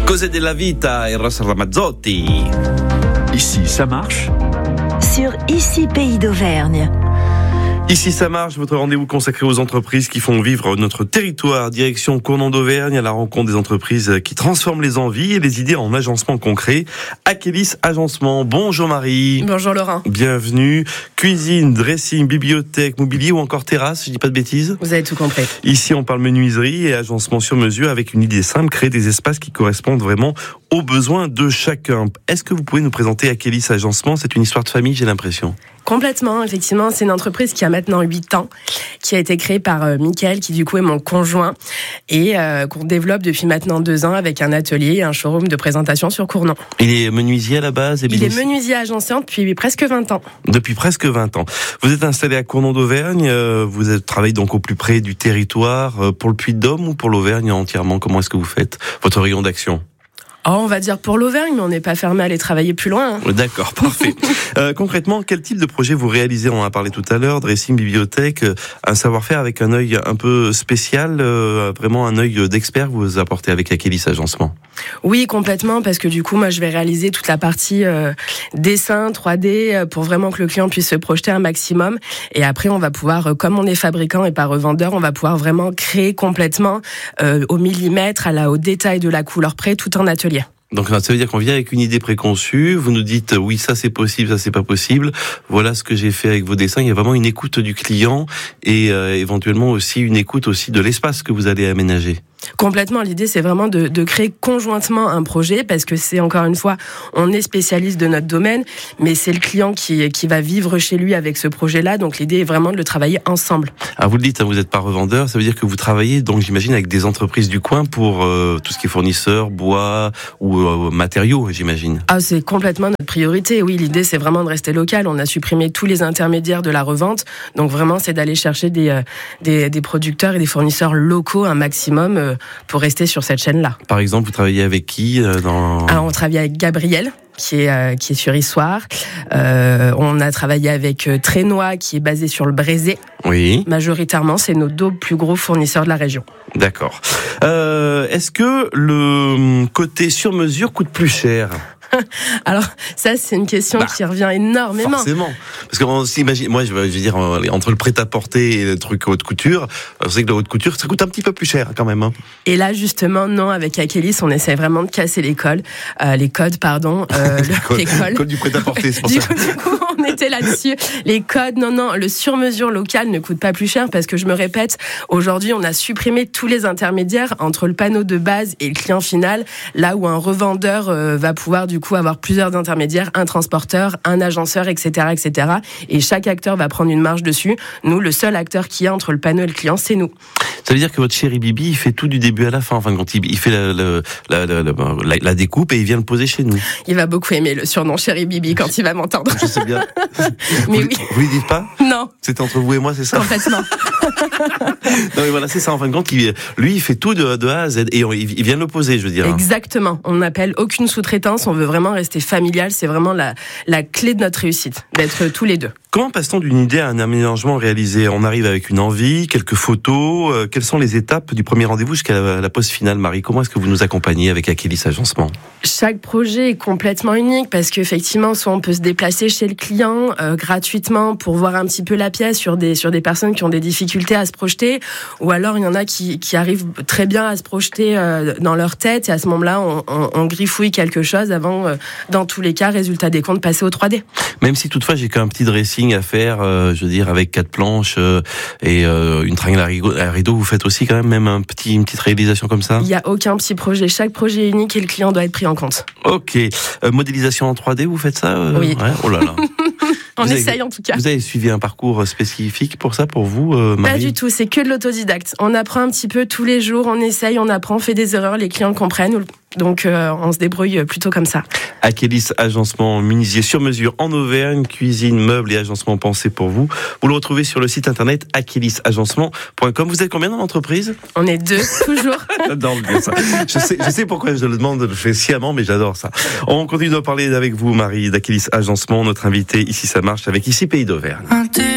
Cose della vita, Eros Ramazzotti. Ici, ça marche. Sur Ici Pays d'Auvergne. Ici ça marche, votre rendez-vous consacré aux entreprises qui font vivre notre territoire. Direction Cournon d'Auvergne, à la rencontre des entreprises qui transforment les envies et les idées en agencement concret. Akélis Agencement. Bonjour Marie. Bonjour Laurent. Bienvenue. Cuisine, dressing, bibliothèque, mobilier ou encore terrasse, je dis pas de bêtises. Vous avez tout compris. Ici on parle menuiserie et agencement sur mesure avec une idée simple, créer des espaces qui correspondent vraiment aux besoins de chacun. Est-ce que vous pouvez nous présenter Akélis Agencement? C'est une histoire de famille, j'ai l'impression. Complètement, effectivement, c'est une entreprise qui a maintenant 8 ans, qui a été créée par Mickaël, qui du coup est mon conjoint, et qu'on développe depuis maintenant 2 ans avec un atelier et un showroom de présentation sur Cournon. Il est menuisier à la base? Il est menuisier agenceur depuis presque 20 ans. Depuis presque 20 ans. Vous êtes installé à Cournon d'Auvergne, vous travaillez donc au plus près du territoire, pour le Puy-de-Dôme ou pour l'Auvergne entièrement? Comment est-ce que vous faites votre rayon d'action? On va dire pour l'Auvergne, mais on n'est pas fermé à aller travailler plus loin. D'accord, parfait. Concrètement, quel type de projet vous réalisez? On en a parlé tout à l'heure, dressing, bibliothèque, un savoir-faire avec un œil un peu spécial, vraiment un œil d'expert vous apportez avec Akélis Agencement. Oui, complètement, parce que du coup, moi, je vais réaliser toute la partie dessin, 3D, pour vraiment que le client puisse se projeter un maximum. Et après, on va pouvoir, comme on est fabricant et pas revendeur, on va pouvoir vraiment créer complètement au millimètre, au détail de la couleur près, tout en atelier. Donc ça veut dire qu'on vient avec une idée préconçue, vous nous dites oui ça c'est possible, ça c'est pas possible, voilà ce que j'ai fait avec vos dessins. Il y a vraiment une écoute du client et éventuellement aussi une écoute aussi de l'espace que vous allez aménager. Complètement, l'idée c'est vraiment de créer conjointement un projet, parce que c'est encore une fois, on est spécialiste de notre domaine, mais c'est le client qui va vivre chez lui avec ce projet-là, donc l'idée est vraiment de le travailler ensemble. Alors vous le dites, vous n'êtes pas revendeur, ça veut dire que vous travaillez donc j'imagine avec des entreprises du coin pour tout ce qui est fournisseur, bois ou matériaux, j'imagine. Ah, c'est complètement notre priorité, oui, l'idée c'est vraiment de rester local, on a supprimé tous les intermédiaires de la revente, donc vraiment c'est d'aller chercher des producteurs et des fournisseurs locaux un maximum pour rester sur cette chaîne-là. Par exemple, vous travaillez avec qui Alors, on travaille avec Gabriel, qui est sur Issoire. On a travaillé avec Trénois, qui est basé sur le Brézé. Oui. Majoritairement, c'est nos 2 plus gros fournisseurs de la région. D'accord. Est-ce que le côté sur mesure coûte plus cher? Alors, ça, c'est une question qui revient énormément. Forcément. Parce qu'on s'imagine, moi, je veux dire, entre le prêt-à-porter et le truc haute couture, on sait que la haute couture, ça coûte un petit peu plus cher, quand même. Hein. Et là, justement, non, avec Akélis, on essaie vraiment de casser les codes, les codes du prêt-à-porter, c'est pour ça. Du coup, on était là-dessus. Les codes, non, le sur-mesure local ne coûte pas plus cher, parce que je me répète, aujourd'hui, on a supprimé tous les intermédiaires entre le panneau de base et le client final, là où un revendeur va pouvoir, du coup, avoir plusieurs intermédiaires, un transporteur, un agenceur, etc., etc. Et chaque acteur va prendre une marge dessus. Nous, le seul acteur qui est entre le panneau et le client, c'est nous. Ça veut dire que votre chéri Bibi, il fait tout du début à la fin. Enfin, quand il fait la découpe et il vient le poser chez nous. Il va beaucoup aimer le surnom chéri Bibi quand il va m'entendre. Je sais bien. Mais vous lui dites pas? Non. C'est entre vous et moi, c'est ça? Complètement. Non, mais voilà, c'est ça. En fin de compte, lui, il fait tout de A à Z et il vient le poser, je veux dire. Exactement. On n'appelle aucune sous-traitance. On veut vraiment rester familial. C'est vraiment la clé de notre réussite, d'être tous les 2. Comment passe-t-on d'une idée à un aménagement réalisé? On arrive avec une envie, quelques photos. Quelles sont les étapes du premier rendez-vous jusqu'à la pose finale, Marie? Comment est-ce que vous nous accompagnez avec Akélis Agencement? Chaque projet est complètement unique, parce qu'effectivement, soit on peut se déplacer chez le client gratuitement pour voir un petit peu la pièce sur des personnes qui ont des difficultés à se projeter, ou alors il y en a qui arrivent très bien à se projeter dans leur tête, et à ce moment-là, on griffouille quelque chose avant, dans tous les cas, résultat des comptes, passer au 3D. Même si toutefois j'ai qu'un petit dressing à faire, je veux dire, avec 4 planches et une tringle à rideau, vous faites aussi quand même une petite réalisation comme ça? Il n'y a aucun petit projet, chaque projet est unique et le client doit être pris en compte. Ok. Modélisation en 3D, vous faites ça? Oui. Ouais. Oh là là. On essaye en tout cas. Vous avez suivi un parcours spécifique pour ça, pour vous, Marie? Pas du tout, c'est que de l'autodidacte. On apprend un petit peu tous les jours, on essaye, on apprend, on fait des erreurs, les clients comprennent. Donc on se débrouille plutôt comme ça. Akélis Agencement, menuisier sur mesure en Auvergne, cuisine, meubles et agencement pensé pour vous. Vous le retrouvez sur le site internet akelisagencement.com. Vous êtes combien dans l'entreprise? On est 2, toujours. J'adore ça. Je sais pourquoi je le demande, je le fais sciemment, mais j'adore ça. On continue de parler avec vous, Marie, d'Akélis Agencement, notre invité Ici ça marche avec Ici Pays d'Auvergne.